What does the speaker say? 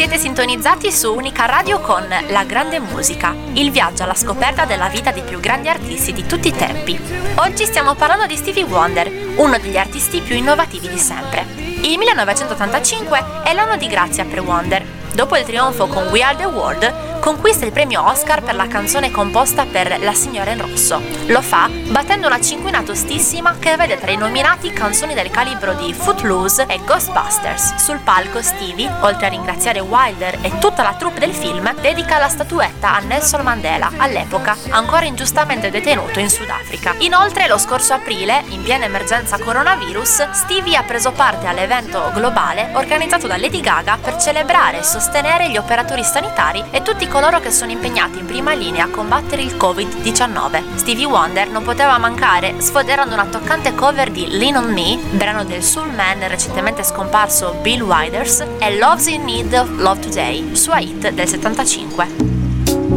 Siete sintonizzati su Unica Radio con La Grande Musica, il viaggio alla scoperta della vita dei più grandi artisti di tutti i tempi. Oggi stiamo parlando di Stevie Wonder, uno degli artisti più innovativi di sempre. Il 1985 è l'anno di grazia per Wonder. Dopo il trionfo con We Are The World, conquista il premio Oscar per la canzone composta per La signora in rosso. Lo fa battendo una cinquina tostissima che vede tra i nominati canzoni del calibro di Footloose e Ghostbusters. Sul palco Stevie, oltre a ringraziare Wilder e tutta la troupe del film, dedica la statuetta a Nelson Mandela, all'epoca ancora ingiustamente detenuto in Sudafrica. Inoltre, lo scorso aprile, in piena emergenza coronavirus, Stevie ha preso parte all'evento globale organizzato da Lady Gaga per celebrare e sostenere gli operatori sanitari e tutti coloro che sono impegnati in prima linea a combattere il Covid-19. Stevie Wonder non poteva mancare, sfoderando una toccante cover di Lean on Me, brano del soul man recentemente scomparso Bill Withers, e Love's in Need of Love Today, sua hit del 75.